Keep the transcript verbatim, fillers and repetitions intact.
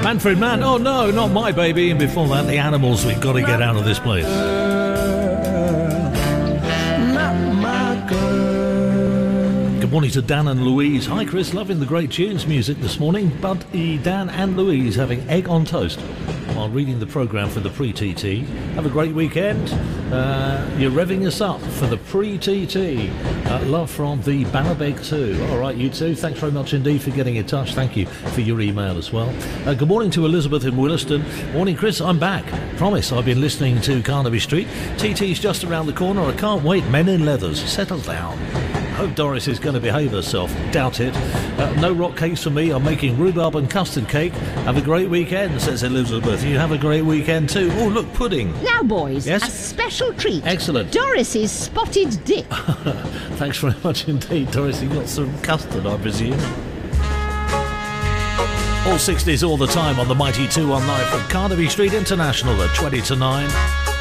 Manfred Mann, oh no, not my baby. And before that, the Animals, we've got to get out of this place. Good morning to Dan and Louise. Hi Chris, loving the great tunes music this morning. But Dan and Louise having egg on toast while reading the programme for the pre-T T. Have a great weekend. Uh, you're revving us up for the pre-T T. Uh, love from the Bannabeg too. All right, you too. Thanks very much indeed for getting in touch. Thank you for your email as well. Uh, good morning to Elizabeth in Williston. Morning, Chris. I'm back. Promise. I've been listening to Carnaby Street. T T's just around the corner. I can't wait. Men in leathers. Settle down. Hope Doris is going to behave herself. Doubt it. Uh, no rock cakes for me. I'm making rhubarb and custard cake. Have a great weekend, says Elizabeth. You have a great weekend too. Oh, look, pudding. Now, boys, yes? A special treat. Excellent. Doris's spotted dip. Thanks very much indeed, Doris. You got some custard, I presume. All sixties all the time on the mighty two one nine from Carnaby Street International at twenty to nine.